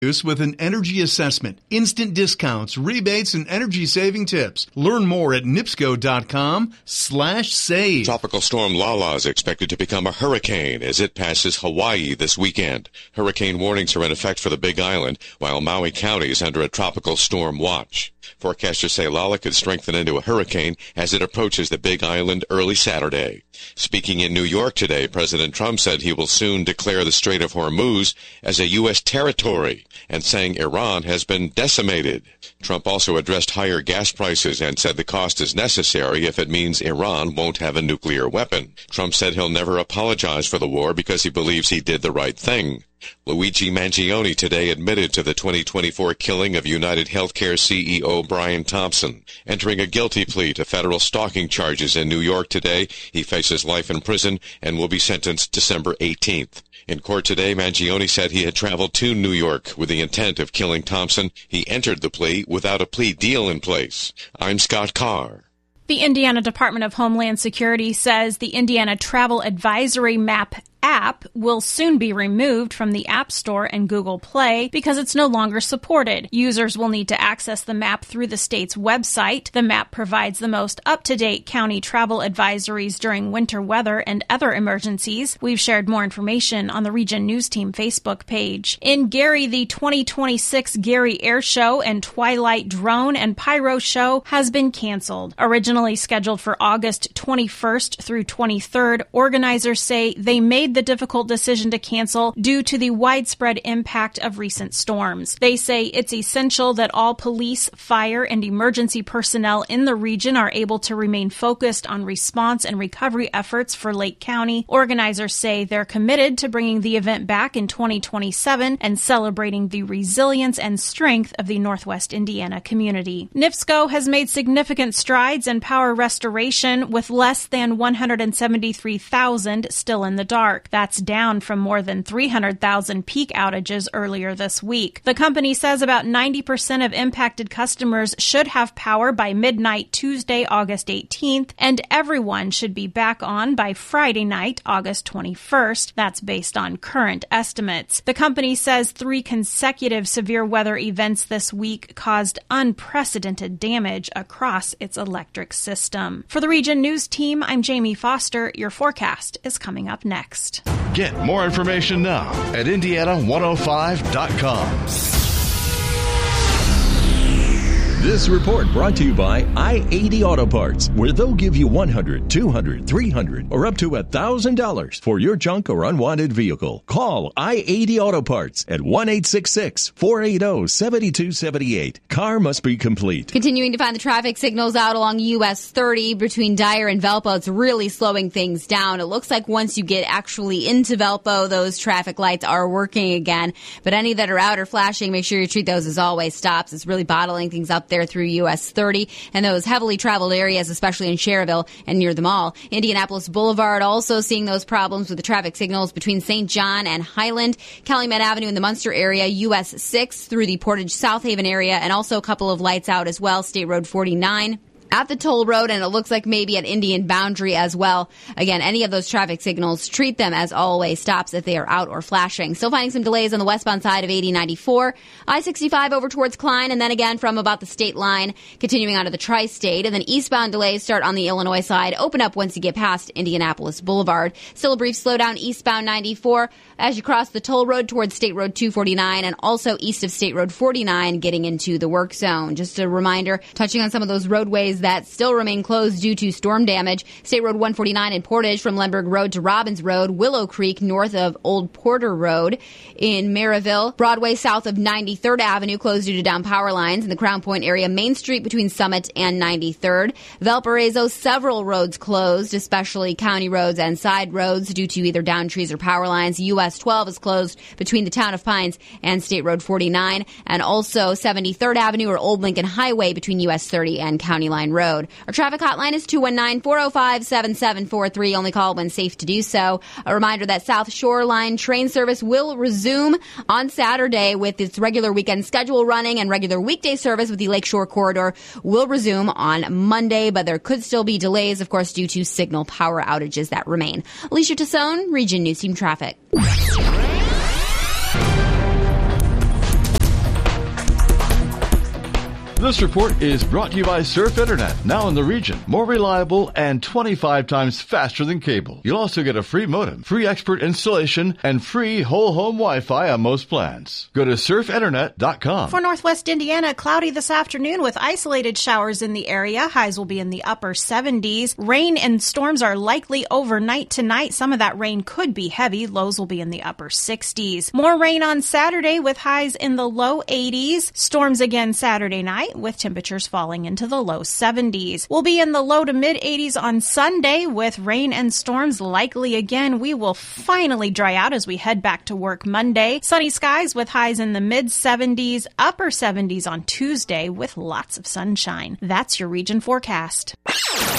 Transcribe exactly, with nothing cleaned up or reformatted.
Use with an energy assessment, instant discounts, rebates, and energy-saving tips. Learn more at nipsco.com slash save. Tropical storm Lala is expected to become a hurricane as it passes Hawaii this weekend. Hurricane warnings are in effect for the Big Island, while Maui County is under a tropical storm watch. Forecasters say Lala could strengthen into a hurricane as it approaches the Big Island early Saturday. Speaking in New York today, President Trump said he will soon declare the Strait of Hormuz as a U S territory, and saying Iran has been decimated. Trump also addressed higher gas prices and said the cost is necessary if it means Iran won't have a nuclear weapon. Trump said he'll never apologize for the war because he believes he did the right thing. Luigi Mangione today admitted to the twenty twenty-four killing of United Healthcare C E O Brian Thompson. Entering a guilty plea to federal stalking charges in New York today, he faces life in prison and will be sentenced December eighteenth. In court today, Mangione said he had traveled to New York with the intent of killing Thompson. He entered the plea without a plea deal in place. I'm Scott Carr. The Indiana Department of Homeland Security says the Indiana Travel Advisory Map app will soon be removed from the App Store and Google Play because it's no longer supported. Users will need to access the map through the state's website. The map provides the most up-to-date county travel advisories during winter weather and other emergencies. We've shared more information on the Region News Team Facebook page. In Gary, the twenty twenty-six Gary Air Show and Twilight Drone and Pyro Show has been canceled. Originally scheduled for August twenty-first through twenty-third, organizers say they made the difficult decision to cancel due to the widespread impact of recent storms. They say it's essential that all police, fire, and emergency personnel in the region are able to remain focused on response and recovery efforts for Lake County. Organizers say they're committed to bringing the event back in twenty twenty-seven and celebrating the resilience and strength of the Northwest Indiana community. NIPSCO has made significant strides in power restoration with less than one hundred seventy-three thousand still in the dark. That's down from more than three hundred thousand peak outages earlier this week. The company says about ninety percent of impacted customers should have power by midnight Tuesday, August eighteenth, and everyone should be back on by Friday night, August twenty-first. That's based on current estimates. The company says three consecutive severe weather events this week caused unprecedented damage across its electric system. For the Region News Team, I'm Jamie Foster. Your forecast is coming up next. Get more information now at Indiana one oh five dot com. This report brought to you by I eighty Auto Parts, where they'll give you one hundred dollars, two hundred dollars, three hundred dollars, or up to one thousand dollars for your junk or unwanted vehicle. Call I eighty Auto Parts at one eight six six, four eight zero, seven two seven eight. Car must be complete. Continuing to find the traffic signals out along U S thirty between Dyer and Valpo. It's really slowing things down. It looks like once you get actually into Valpo, those traffic lights are working again. But any that are out or flashing, make sure you treat those as always stops. It's really bottling things up there through U S thirty and those heavily traveled areas, especially in Cherville and near the mall. Indianapolis Boulevard also seeing those problems with the traffic signals between Saint John and Highland, Calumet Avenue in the Munster area, U S six through the Portage South Haven area, and also a couple of lights out as well, State Road forty-nine. At the toll road, and it looks like maybe at Indian Boundary as well. Again, any of those traffic signals, treat them as always stops if they are out or flashing. Still finding some delays on the westbound side of eighty ninety-four. I sixty-five over towards Klein, and then again from about the state line, continuing onto the tri-state. And then eastbound delays start on the Illinois side, open up once you get past Indianapolis Boulevard. Still a brief slowdown eastbound ninety-four as you cross the toll road towards State Road two forty-nine, and also east of State Road forty-nine, getting into the work zone. Just a reminder, touching on some of those roadways that still remain closed due to storm damage. State Road one forty-nine in Portage from Lemberg Road to Robbins Road, Willow Creek north of Old Porter Road in Maryville, Broadway south of ninety-third Avenue closed due to down power lines in the Crown Point area, Main Street between Summit and ninety-third. Valparaiso, several roads closed, especially county roads and side roads due to either down trees or power lines. U S twelve is closed between the Town of Pines and State Road forty-nine, and also seventy-third Avenue or Old Lincoln Highway between U S thirty and County Line Road. Our traffic hotline is two one nine, four oh five, seven seven four three. Only call when safe to do so. A reminder that South Shoreline train service will resume on Saturday with its regular weekend schedule running, and regular weekday service with the Lakeshore Corridor will resume on Monday, but there could still be delays, of course, due to signal power outages that remain. Alicia Tassone, Region News Team Traffic. This report is brought to you by Surf Internet, now in the region. More reliable and twenty-five times faster than cable. You'll also get a free modem, free expert installation, and free whole home Wi-Fi on most plans. Go to surf internet dot com. For Northwest Indiana, cloudy this afternoon with isolated showers in the area. Highs will be in the upper seventies. Rain and storms are likely overnight tonight. Some of that rain could be heavy. Lows will be in the upper sixties. More rain on Saturday with highs in the low eighties. Storms again Saturday night with temperatures falling into the low seventies. We'll be in the low to mid eighties on Sunday with rain and storms likely again. We will finally dry out as we head back to work Monday. Sunny skies with highs in the mid seventies, upper seventies on Tuesday with lots of sunshine. That's your region forecast.